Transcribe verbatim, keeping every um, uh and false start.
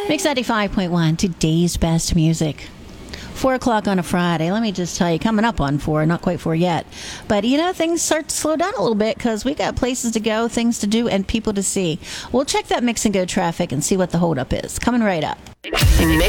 Mix ninety-five point one, today's best music. Four o'clock on a Friday. Let me just tell you, coming up on four, not quite four yet. But, you know, things start to slow down a little bit because we got places to go, things to do, and people to see. We'll check that Mix and Go traffic and see what the holdup is. Coming right up. Mix